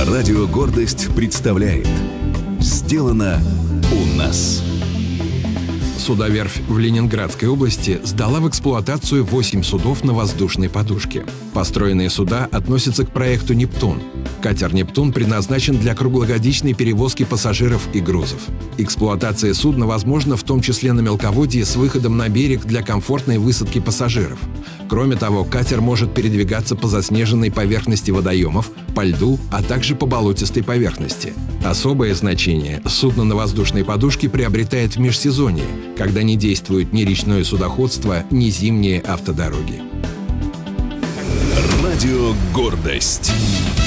Радио «Гордость» представляет «Сделано у нас». Судоверфь в Ленинградской области сдала в эксплуатацию 8 судов на воздушной подушке. Построенные суда относятся к проекту «Нептун». Катер «Нептун» предназначен для круглогодичной перевозки пассажиров и грузов. Эксплуатация судна возможна в том числе на мелководье с выходом на берег для комфортной высадки пассажиров. Кроме того, катер может передвигаться по заснеженной поверхности водоемов, по льду, а также по болотистой поверхности. Особое значение судно на воздушной подушке приобретает в межсезонье, когда не действует ни речное судоходство, ни зимние автодороги. Радио «Гордость».